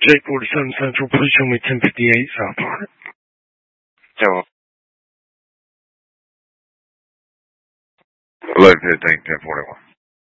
J47 Central, please show me 1058 South Park. Hello. 11:15, 1041.